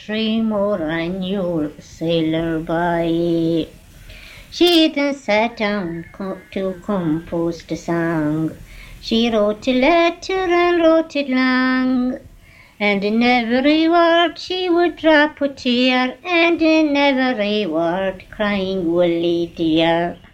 stream or a new sailor by. She then sat down to compose the song. She wrote a letter and wrote it long, and in every word she would drop a tear, and in every word crying, Willie dear.